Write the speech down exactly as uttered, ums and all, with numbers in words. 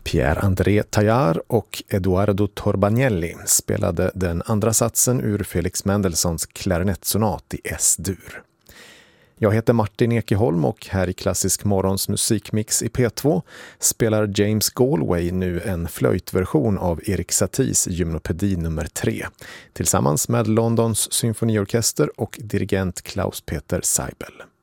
Pierre-André Taillard och Eduardo Torbanelli spelade den andra satsen ur Felix Mendelssohns klarinettsonat i S-dur. Jag heter Martin Ekeholm och här i Klassisk Morgons musikmix i P två spelar James Galway nu en flöjtversion av Erik Saties gymnopedi nummer tre tillsammans med Londons symfoniorkester och dirigent Klaus Peter Seibel.